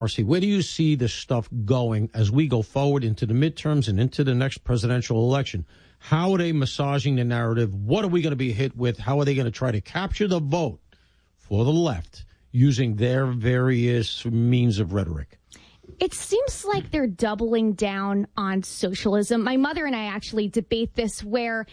Marcy, where do you see this stuff going as we go forward into the midterms and into the next presidential election? How are they massaging the narrative? What are we going to be hit with? How are they going to try to capture the vote for the left using their various means of rhetoric? It seems like they're doubling down on socialism. My mother and I actually debate this.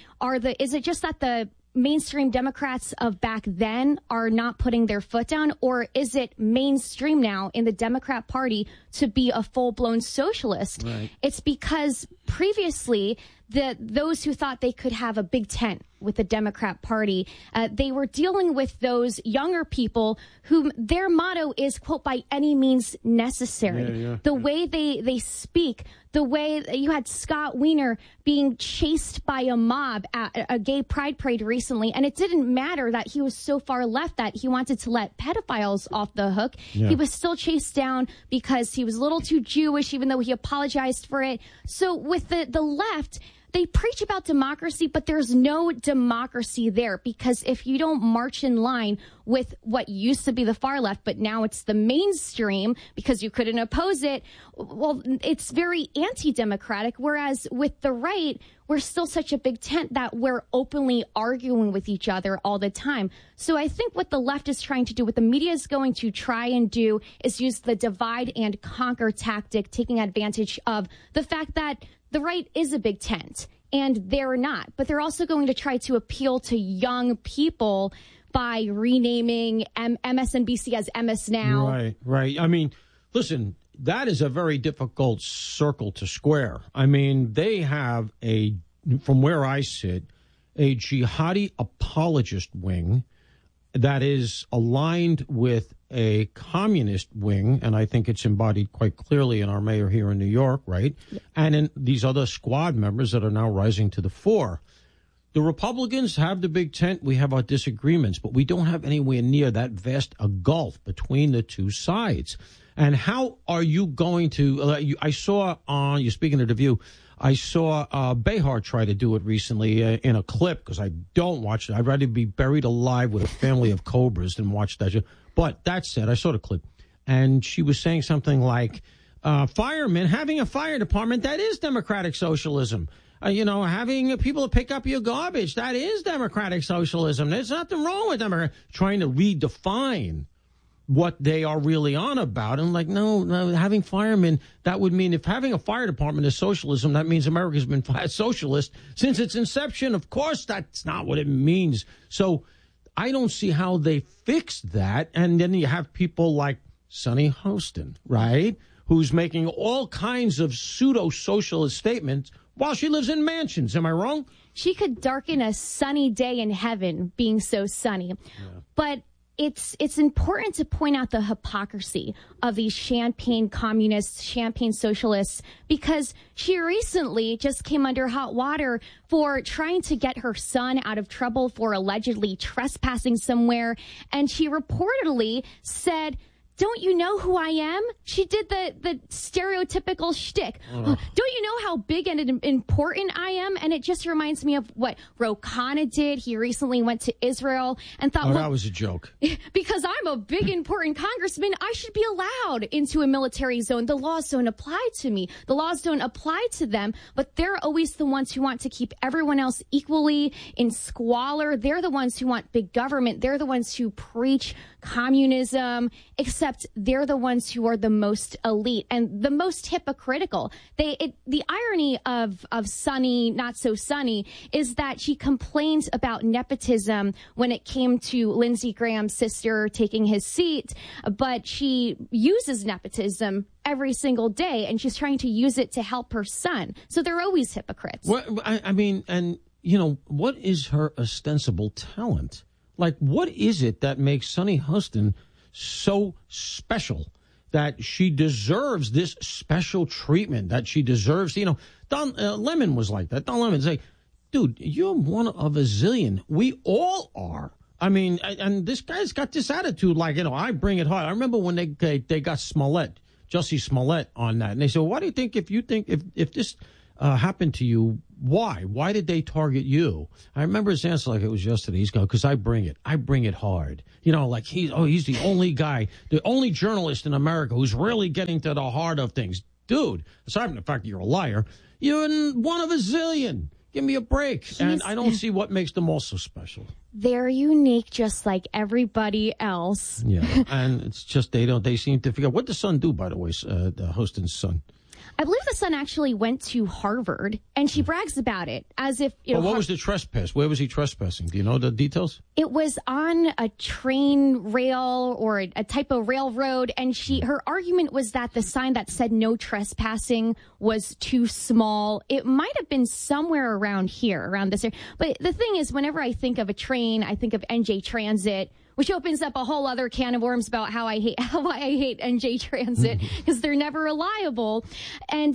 Is it just that the mainstream Democrats of back then are not putting their foot down, or is it mainstream now in the Democrat Party to be a full-blown socialist? Right. It's because previously those who thought they could have a big tent with the Democrat Party, they were dealing with those younger people whom their motto is, quote, by any means necessary. The way they speak, the way you had Scott Wiener being chased by a mob at a gay pride parade recently, and it didn't matter that he was so far left that he wanted to let pedophiles off the hook. He was still chased down because he was a little too Jewish, even though he apologized for it. So with the left, they preach about democracy, but there's no democracy there, because if you don't march in line with what used to be the far left, but now it's the mainstream because you couldn't oppose it, well, it's very anti-democratic. Whereas with the right, we're still such a big tent that we're openly arguing with each other all the time. So I think what the left is trying to do, what the media is going to try and do, is use the divide and conquer tactic, taking advantage of the fact that the right is a big tent, and they're not. But they're also going to try to appeal to young people by renaming MSNBC as MS Now. Right. I mean, listen, that is a very difficult circle to square. I mean, they have from where I sit, a jihadi apologist wing that is aligned with a communist wing, and I think it's embodied quite clearly in our mayor here in New York, right? Yeah. And in these other squad members that are now rising to the fore. The Republicans have the big tent. We have our disagreements, but we don't have anywhere near that vast a gulf between the two sides. And how are you going to I saw on, you're speaking of The View, I saw Behar try to do it recently in a clip, because I don't watch it. I'd rather be buried alive with a family of cobras than watch that show. But that said, I saw the clip, and she was saying something like, firemen, having a fire department, that is democratic socialism. Having people to pick up your garbage, that is democratic socialism. There's nothing wrong with them. Trying to redefine what they are really on about. And no, having firemen, that would mean if having a fire department is socialism, that means America's been socialist since its inception. Of course, that's not what it means. So I don't see how they fix that. And then you have people like Sunny Hostin, right, who's making all kinds of pseudo-socialist statements while she lives in mansions. Am I wrong? She could darken a sunny day in heaven being so sunny. Yeah. But it's important to point out the hypocrisy of these champagne communists, champagne socialists, because she recently just came under hot water for trying to get her son out of trouble for allegedly trespassing somewhere. And she reportedly said, "Don't you know who I am?" She did the stereotypical shtick. Don't you know how big and important I am? And it just reminds me of what Ro Khanna did. He recently went to Israel and thought, that was a joke. Because I'm a big, important congressman, I should be allowed into a military zone. The laws don't apply to me. The laws don't apply to them, but they're always the ones who want to keep everyone else equally in squalor. They're the ones who want big government. They're the ones who preach communism, except they're the ones who are the most elite and the most hypocritical. The irony of Sunny, not so Sunny, is that she complains about nepotism when it came to Lindsey Graham's sister taking his seat, but she uses nepotism every single day, and she's trying to use it to help her son. So they're always hypocrites. Well, I mean, and, what is her ostensible talent? Like, what is it that makes Sunny Hostin so special that she deserves this special treatment, that she deserves, Don Lemon was like that. Don Lemon's like, dude, you're one of a zillion. We all are. I mean, and this guy's got this attitude like, I bring it hard. I remember when they got Jussie Smollett on that, and they said, why do you think if this happened to you. Why? Why did they target you? I remember his answer like it was yesterday. He's going, because I bring it hard. You know, like he's the only guy, the only journalist in America who's really getting to the heart of things. Dude, aside from the fact that you're a liar, you're one of a zillion. Give me a break. And I don't see what makes them all so special. They're unique just like everybody else. Yeah, and it's just they seem to figure out. What did the Sun do, by the way, the Hostin's son? I believe the son actually went to Harvard, and she brags about it as if, you know. What was the trespass? Where was he trespassing? Do you know the details? It was on a train rail or a type of railroad, and her argument was that the sign that said no trespassing was too small. It might have been somewhere around here, around this area. But the thing is, whenever I think of a train, I think of NJ Transit, which opens up a whole other can of worms about how I hate NJ Transit because they're never reliable. And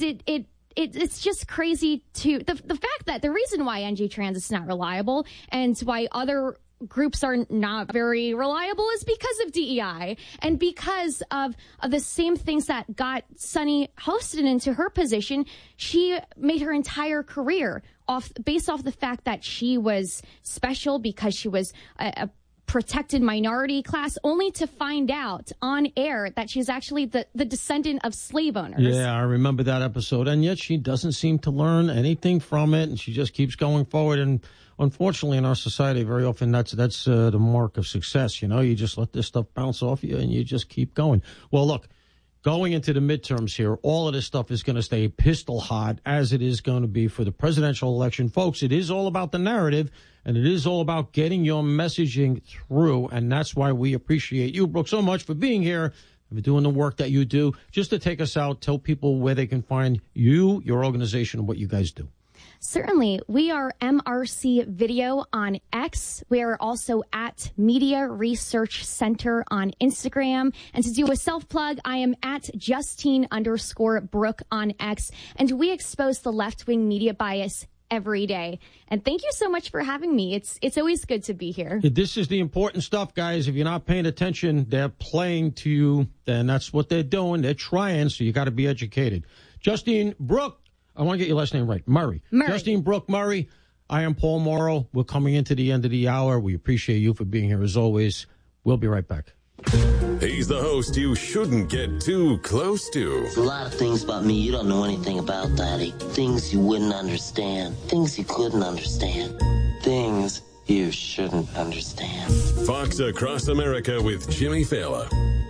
it's just crazy the fact that the reason why NJ Transit's not reliable and why other groups are not very reliable is because of DEI and because of the same things that got Sunny Hostin into her position. She made her entire career based off the fact that she was special because she was a protected minority class, only to find out on air that she's actually the descendant of slave owners. Yeah, I remember that episode. And yet she doesn't seem to learn anything from it, and she just keeps going forward. And unfortunately, in our society, very often that's the mark of success. You know, you just let this stuff bounce off you, and you just keep going. Well, look, going into the midterms here, all of this stuff is going to stay pistol hot, as it is going to be for the presidential election. Folks, it is all about the narrative, and it is all about getting your messaging through, and that's why we appreciate you, Brooke, so much for being here and for doing the work that you do. Just to take us out, tell people where they can find you, your organization, and what you guys do. Certainly. We are MRC Video on X. We are also at Media Research Center on Instagram. And to do a self-plug, I am at Justine_Brooke on X. And we expose the left-wing media bias every day. And thank you so much for having me. It's always good to be here. This is the important stuff, guys. If you're not paying attention, they're playing to you. Then that's what they're doing. They're trying, so you got to be educated. Justine Brooke, I want to get your last name right. Murray. Justine Brooke Murray. I am Paul Morrow. We're coming into the end of the hour. We appreciate you for being here as always. We'll be right back. He's the host you shouldn't get too close to. There's a lot of things about me you don't know anything about, Daddy. Things you wouldn't understand. Things you couldn't understand. Things you shouldn't understand. Fox Across America with Jimmy Fallon.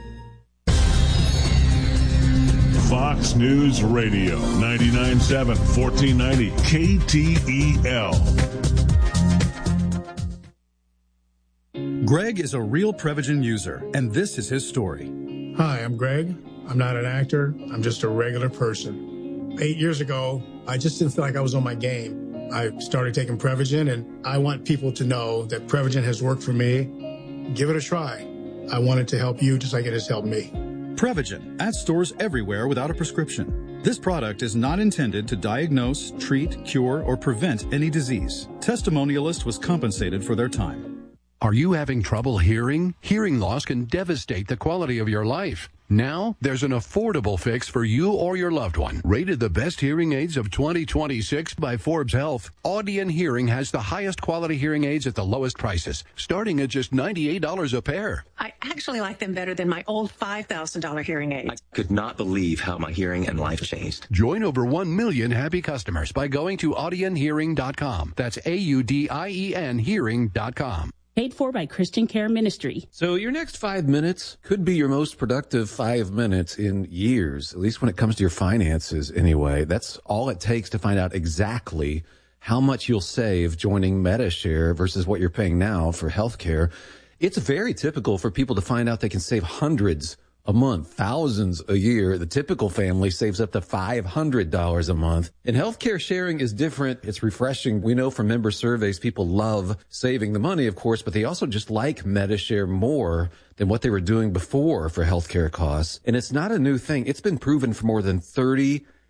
Fox News Radio, 99.7, 1490, KTEL. Greg is a real Prevagen user, and this is his story. Hi, I'm Greg. I'm not an actor. I'm just a regular person. 8 years ago, I just didn't feel like I was on my game. I started taking Prevagen, and I want people to know that Prevagen has worked for me. Give it a try. I want it to help you just like it has helped me. Prevagen, at stores everywhere without a prescription. This product is not intended to diagnose, treat, cure, or prevent any disease. Testimonialist was compensated for their time. Are you having trouble hearing? Hearing loss can devastate the quality of your life. Now, there's an affordable fix for you or your loved one. Rated the best hearing aids of 2026 by Forbes Health, Audion Hearing has the highest quality hearing aids at the lowest prices, starting at just $98 a pair. I actually like them better than my old $5,000 hearing aids. I could not believe how my hearing and life changed. Join over 1 million happy customers by going to audionhearing.com. That's AUDIEN hearing.com. Paid for by Christian Care Ministry. So your next 5 minutes could be your most productive 5 minutes in years, at least when it comes to your finances anyway. That's all it takes to find out exactly how much you'll save joining Medi-Share versus what you're paying now for healthcare. It's very typical for people to find out they can save hundreds a month, thousands a year. The typical family saves up to $500 a month. And healthcare sharing is different. It's refreshing. We know from member surveys, people love saving the money, of course, but they also just like Medi-Share more than what they were doing before for healthcare costs. And it's not a new thing. It's been proven for more than 30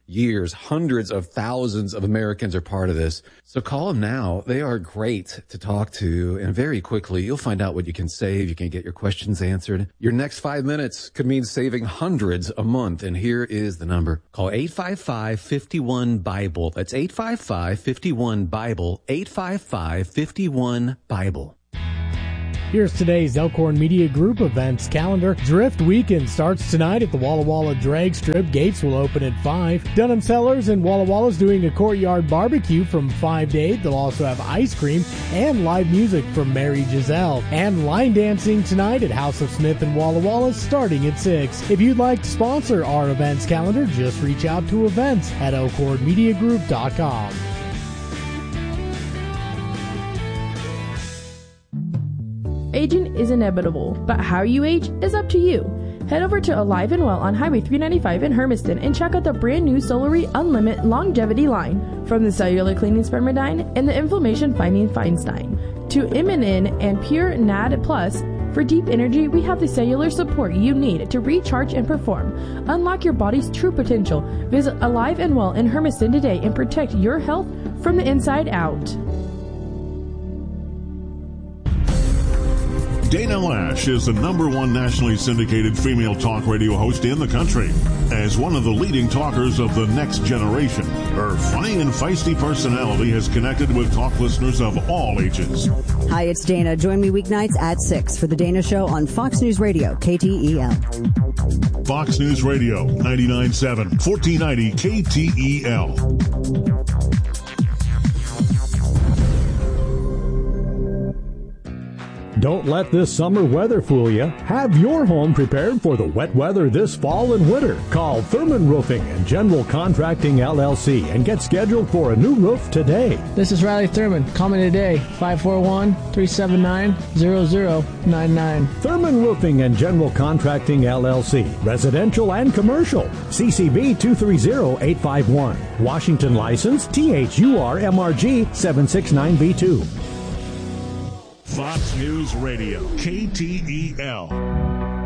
years. Hundreds of thousands of Americans are part of this. So call them now. They are great to talk to, and very quickly you'll find out what you can save. You can get your questions answered. Your next 5 minutes could mean saving hundreds a month, and here is the number. Call 855-51-BIBLE. That's 855-51-BIBLE, 855-51-BIBLE. Here's today's Elkhorn Media Group events calendar. Drift Weekend starts tonight at the Walla Walla Drag Strip. Gates will open at 5. Dunham Cellars in Walla Walla is doing a courtyard barbecue from 5 to 8. They'll also have ice cream and live music from Mary Giselle. And line dancing tonight at House of Smith in Walla Walla starting at 6. If you'd like to sponsor our events calendar, just reach out to events at elkhornmediagroup.com. Aging is inevitable, but how you age is up to you. Head over to Alive and Well on Highway 395 in Hermiston and check out the brand new Solary Unlimited Longevity line. From the cellular cleaning Spermidine and the inflammation fighting Feinstein to Immunin and Pure NAD Plus, for deep energy, we have the cellular support you need to recharge and perform. Unlock your body's true potential. Visit Alive and Well in Hermiston today and protect your health from the inside out. Dana Lash is the #1 nationally syndicated female talk radio host in the country. As one of the leading talkers of the next generation, her funny and feisty personality has connected with talk listeners of all ages. Hi, it's Dana. Join me weeknights at 6 for The Dana Show on Fox News Radio, KTEL. Fox News Radio, 99.7, 1490 KTEL. Don't let this summer weather fool you. Have your home prepared for the wet weather this fall and winter. Call Thurman Roofing and General Contracting LLC and get scheduled for a new roof today. This is Riley Thurman. Call me today, 541-379-0099. Thurman Roofing and General Contracting LLC. Residential and commercial. CCB 230851. Washington license THURMRG 769B2. Fox News Radio, KTEL.